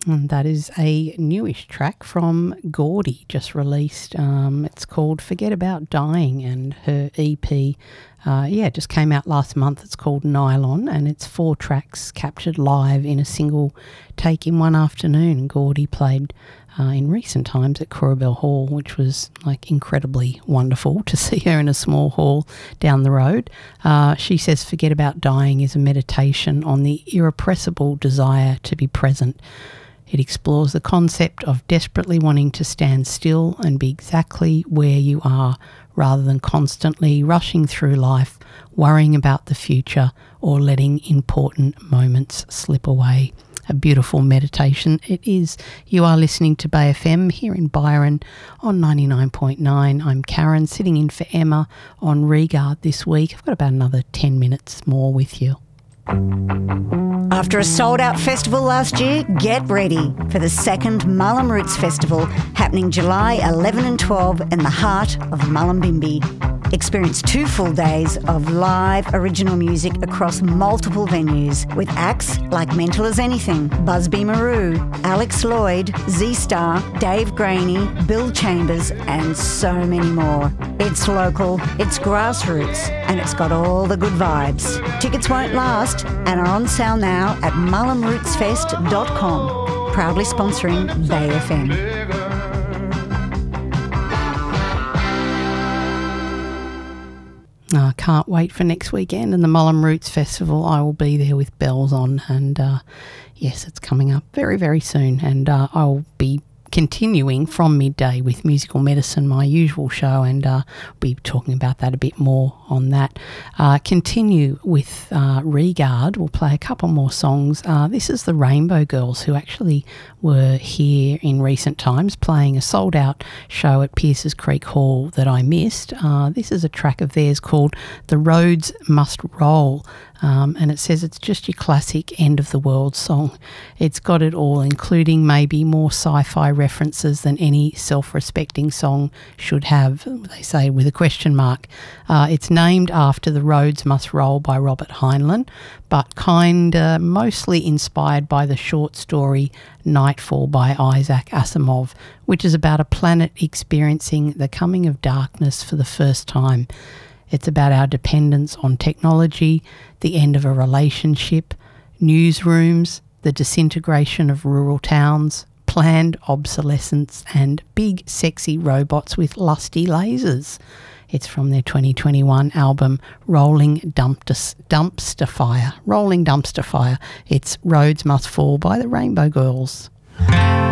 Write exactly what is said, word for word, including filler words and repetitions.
And that is a newish track from Gordy, just released. Um, it's called Forget About Dying, and her E P, uh, yeah, just came out last month. It's called Nylon, and it's four tracks captured live in a single take in one afternoon. Gordy played uh, in recent times at Corabell Hall, which was like incredibly wonderful to see her in a small hall down the road. Uh, she says Forget About Dying is a meditation on the irrepressible desire to be present. It explores the concept of desperately wanting to stand still and be exactly where you are, rather than constantly rushing through life, worrying about the future or letting important moments slip away. A beautiful meditation it is. You are listening to Bay F M here in Byron on ninety-nine point nine. I'm Karen, sitting in for Emma on Regard this week. I've got about another ten minutes more with you. After a sold-out festival last year, get ready for the second Mullum Roots Festival happening July eleven and twelve in the heart of Mullumbimby. Experience two full days of live original music across multiple venues with acts like Mental as Anything, Busby Maru, Alex Lloyd, Z-Star, Dave Graney, Bill Chambers, and so many more. It's local, it's grassroots, and it's got all the good vibes. Tickets won't last and are on sale now at mullum roots fest dot com. Proudly sponsoring Bay F M. I uh, can't wait for next weekend and the Mullum Roots Festival. I will be there with bells on, and uh, yes, it's coming up very, very soon, and uh, I'll be continuing from midday with Musical Medicine, my usual show, and uh, we'll be talking about that a bit more on that. Uh, continue with uh, Regard. We'll play a couple more songs. Uh, this is the Rainbow Girls, who actually were here in recent times playing a sold-out show at Pierces Creek Hall that I missed. Uh, this is a track of theirs called The Roads Must Roll. Um, and it says it's just your classic end-of-the-world song. It's got it all, including maybe more sci-fi references than any self-respecting song should have, they say with a question mark. Uh, it's named after The Roads Must Roll by Robert Heinlein, but kind of mostly inspired by the short story Nightfall by Isaac Asimov, which is about a planet experiencing the coming of darkness for the first time. It's about our dependence on technology, the end of a relationship, newsrooms, the disintegration of rural towns, planned obsolescence, and big sexy robots with lusty lasers. It's from their twenty twenty-one album Rolling Dumpster, Dumpster Fire. Rolling Dumpster Fire. It's Roads Must Fall by the Rainbow Girls.